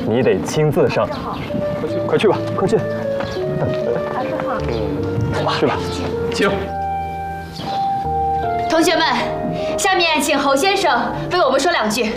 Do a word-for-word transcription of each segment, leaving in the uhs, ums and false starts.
你得亲自上。快去吧，快去。 老师好。 嗯，走吧，去吧。请。 同学们，下面请侯先生为我们说两句。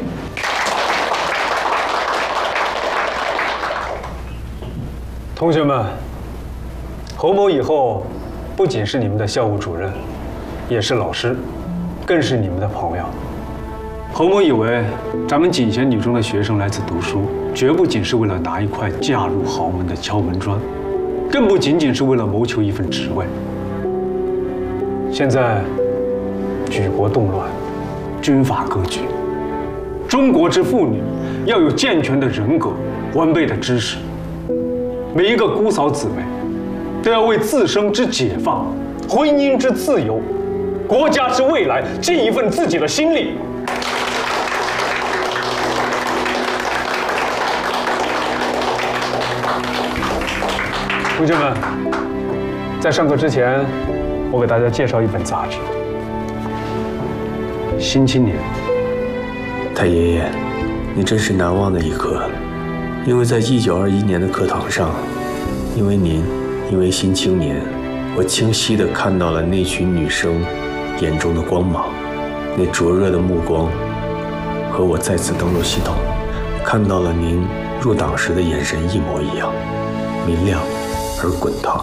同学们，侯某以后不仅是你们的校务主任，也是老师，更是你们的朋友。侯某以为咱们锦贤女中的学生来此读书，绝不仅是为了拿一块嫁入豪门的敲门砖，更不仅仅是为了谋求一份职位。现在举国动乱，军阀割据，中国之妇女要有健全的人格、完备的知识。每一个姑嫂姊妹都要为自身之解放、婚姻之自由、国家之未来尽一份自己的心力。同学们，在上课之前，我给大家介绍一本杂志《新青年》。 太爷爷，你真是难忘的一课，因为在一九二一年的课堂上，因为您，因为《新青年》，我清晰地看到了那群女生眼中的光芒，那灼热的目光，和我再次登录系统，看到了您入党时的眼神一模一样，明亮而滚烫。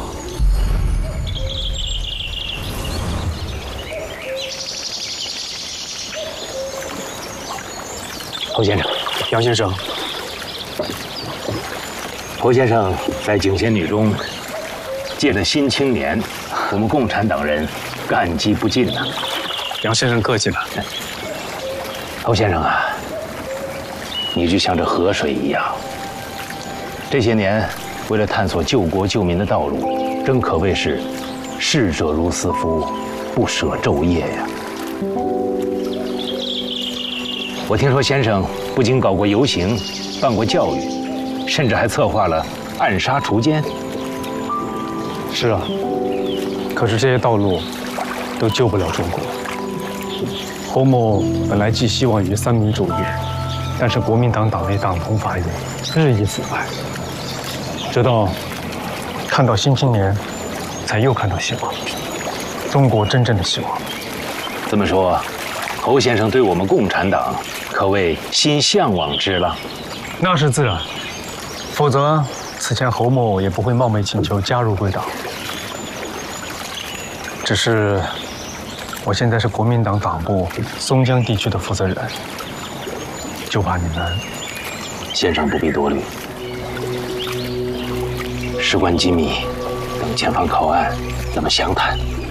侯先生， 杨先生， 侯先生在景贤女中借的新青年，我们共产党人感激不尽呐。 杨先生客气了。 侯先生啊，你就像这河水一样，这些年为了探索救国救民的道路，真可谓是逝者如斯夫，不舍昼夜呀。我听说先生不仅搞过游行，办过教育，甚至还策划了暗杀除奸。 是啊，可是这些道路都救不了中国。侯某本来寄希望于三民主义，但是国民党党内党同伐异，日益腐败。直到看到《新青年》，才又看到希望，中国真正的希望。 这么说，侯先生对我们共产党可谓心向往之了。 那是自然，否则此前侯某也不会冒昧请求加入贵党。只是我现在是国民党党部松江地区的负责人，就怕你们…… 先生不必多虑，事关机密，等前方靠岸，咱们详谈。